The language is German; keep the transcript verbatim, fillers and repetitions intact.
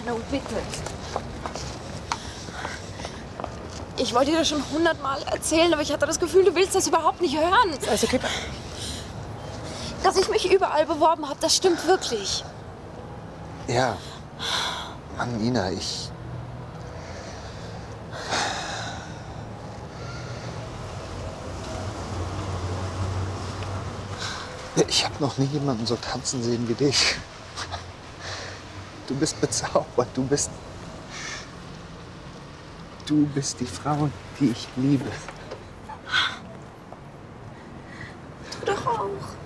Ahnung, bitte. Ich wollte dir das schon hundertmal erzählen, aber ich hatte das Gefühl, du willst das überhaupt nicht hören. Also, okay. Dass ich mich überall beworben habe, das stimmt wirklich. Ja. Mann, Ina, ich... Ich habe noch nie jemanden so tanzen sehen wie dich. Du bist bezaubert, du bist... Du bist die Frau, die ich liebe. Du doch auch.